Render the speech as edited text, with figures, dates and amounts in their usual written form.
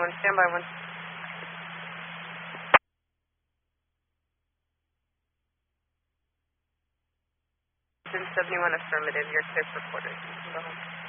71, stand by 1. 71 affirmative, you're clear for quarters. You can go home.